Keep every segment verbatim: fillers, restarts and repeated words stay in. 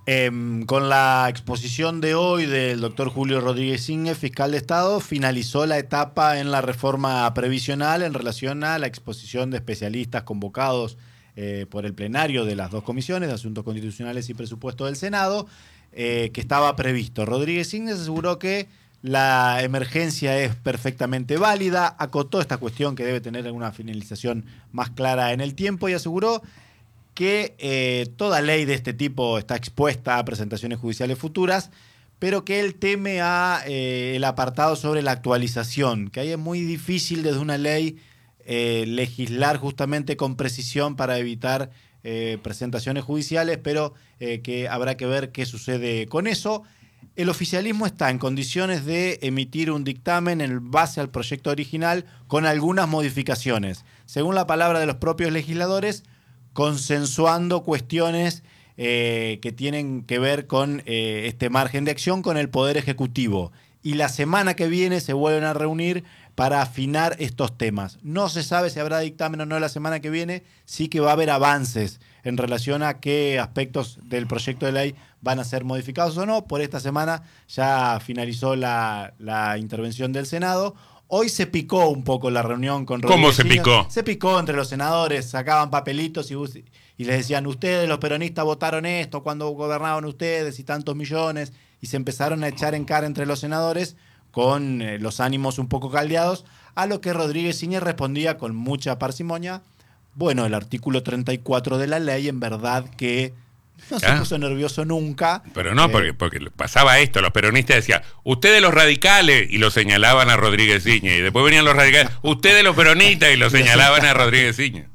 Eh, con la exposición de hoy del doctor Julio Rodríguez Inge, fiscal de Estado, finalizó la etapa en la reforma previsional en relación a la exposición de especialistas convocados eh, por el plenario de las dos comisiones de Asuntos Constitucionales y Presupuesto del Senado, eh, que estaba previsto. Rodríguez Inge aseguró que la emergencia es perfectamente válida, acotó esta cuestión que debe tener una finalización más clara en el tiempo y aseguró que eh, toda ley de este tipo está expuesta a presentaciones judiciales futuras, pero que él teme a eh, el apartado sobre la actualización, que ahí es muy difícil desde una ley eh, legislar justamente con precisión para evitar eh, presentaciones judiciales, pero eh, que habrá que ver qué sucede con eso. El oficialismo está en condiciones de emitir un dictamen en base al proyecto original con algunas modificaciones. Según la palabra de los propios legisladores, consensuando cuestiones eh, que tienen que ver con eh, este margen de acción con el Poder Ejecutivo. Y la semana que viene se vuelven a reunir para afinar estos temas. No se sabe si habrá dictamen o no la semana que viene, sí que va a haber avances en relación a qué aspectos del proyecto de ley van a ser modificados o no. Por esta semana ya finalizó la, la intervención del Senado. Hoy se picó un poco la reunión con Rodríguez. ¿Cómo se Inge. picó? Se picó entre los senadores, sacaban papelitos y, y les decían, ustedes los peronistas votaron esto cuando gobernaban ustedes y tantos millones, y se empezaron a echar en cara entre los senadores con eh, los ánimos un poco caldeados, a lo que Rodríguez Inge respondía con mucha parsimonia, bueno, el artículo treinta y cuatro de la ley en verdad que no se ¿Ah? puso nervioso nunca. Pero no, eh, porque, porque pasaba esto, los peronistas decían, ustedes los radicales, y lo señalaban a Rodríguez Inge, y después venían los radicales, ustedes los peronistas, y lo señalaban a Rodríguez Inge.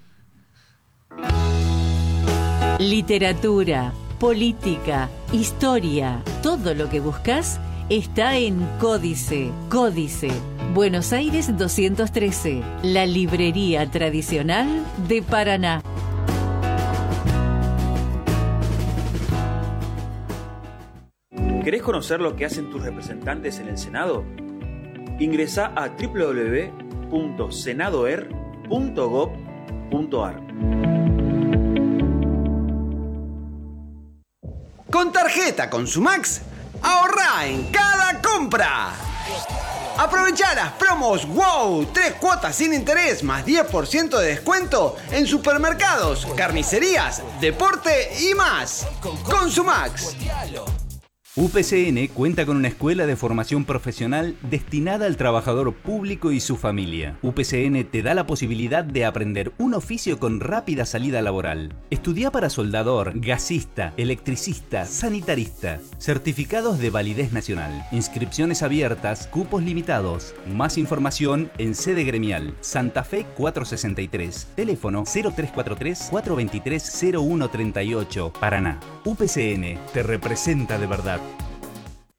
Literatura, política, historia, todo lo que buscas está en Códice. Códice, Buenos Aires doscientos trece, la librería tradicional de Paraná. ¿Querés conocer lo que hacen tus representantes en el Senado? Ingresá a doble u doble u doble u punto senadoer punto gob punto ar. Con tarjeta Consumax, ahorrá en cada compra. Aprovechá las promos WOW, tres cuotas sin interés más diez por ciento de descuento en supermercados, carnicerías, deporte y más. Consumax. U P C N cuenta con una escuela de formación profesional destinada al trabajador público y su familia. U P C N te da la posibilidad de aprender un oficio con rápida salida laboral. Estudia para soldador, gasista, electricista, sanitarista. Certificados de validez nacional. Inscripciones abiertas, cupos limitados. Más información en sede gremial. Santa Fe cuatrocientos sesenta y tres. Teléfono cero tres cuatro tres, cuatro dos tres, cero uno tres ocho. Paraná. U P C N te representa de verdad.